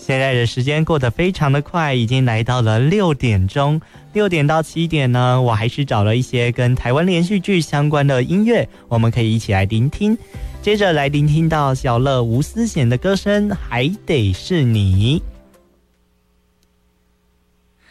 现在的时间过得非常的快，已经来到了6点钟。6点到7点呢，我还是找了一些跟台湾连续剧相关的音乐，我们可以一起来聆听。接着来聆听到小乐吴思贤的歌声《还得是你》。